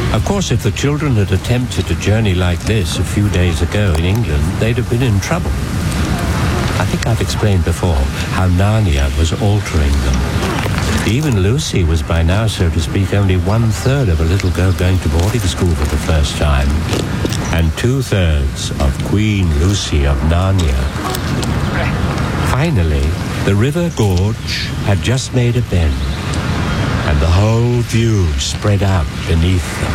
Of course, if the children had attempted a journey like this a few days ago in England, they'd have been in trouble. I think I've explained before how Narnia was altering them. Even Lucy was by now, so to speak, only 1/3 of a little girl going to boarding school for the first time, and 2/3 of Queen Lucy of Narnia. Finally, the river gorge had just made a bend, and the whole view spread out beneath them.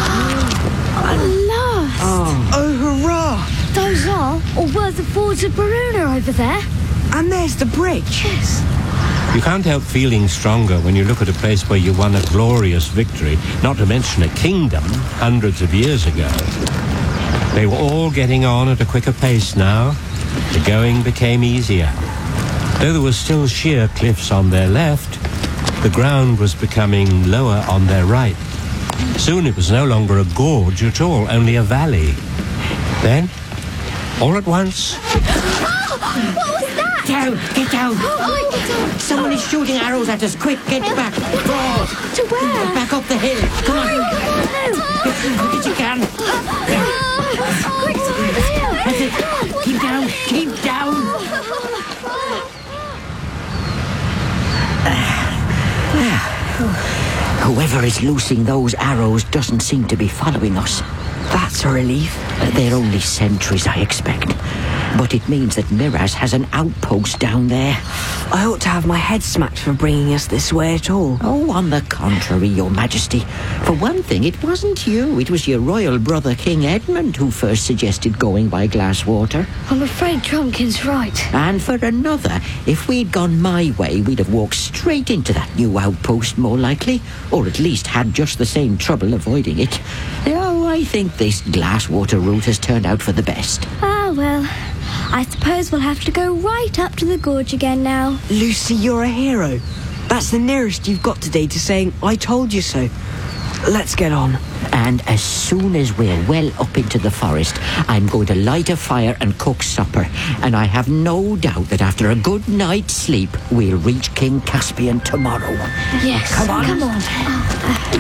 Alas! Oh, hurrah! Those are, or were the Fords of Baruna over there? And there's the bridge. Yes. You can't help feeling stronger when you look at a place where you won a glorious victory, not to mention a kingdom, hundreds of years ago. They were all getting on at a quicker pace now. The going became easier. Though there were still sheer cliffs on their left, the ground was becoming lower on their right. Soon it was no longer a gorge at all, only a valley. Then, all at once... What was that? Down! Get down! Oh, Someone is shooting arrows at us. Quick, get back! Forward! to where? Back up the hill! Come on! Quick as you can! Quick, to here. That's it! Keep down! Keep down! Whoever is loosing those arrows doesn't seem to be following us. That's a relief. They're only sentries, I expect. But it means that Miraz has an outpost down there. I ought to have my head smacked for bringing us this way at all. Oh, on the contrary, Your Majesty. For one thing, it wasn't you. It was your royal brother, King Edmund, who first suggested going by Glasswater. I'm afraid Trumpkin's right. And for another, if we'd gone my way, we'd have walked straight into that new outpost, more likely. Or at least had just the same trouble avoiding it. Oh, I think this Glasswater route has turned out for the best. Ah, well, I suppose we'll have to go right up to the gorge again now. Lucy, you're a hero. That's the nearest you've got today to saying, I told you so. Let's get on. And as soon as we're well up into the forest, I'm going to light a fire and cook supper. And I have no doubt that after a good night's sleep, we'll reach King Caspian tomorrow. Yes. Come on. Come on.